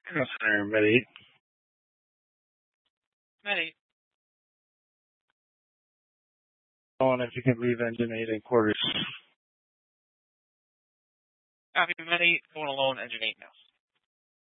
Center, Med-8. Med-8. On if you can leave engine 8 in quarters. Copy, Med-8, going alone, engine 8 now.